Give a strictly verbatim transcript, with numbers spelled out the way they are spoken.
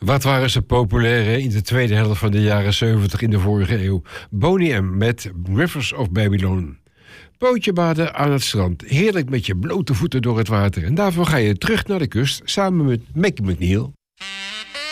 Wat waren ze populair hè, in de tweede helft van de jaren zeventig in de vorige eeuw? Boney M met Rivers of Babylon. Pootje baden aan het strand. Heerlijk met je blote voeten door het water. En daarvoor ga je terug naar de kust samen met Mickey McNeil.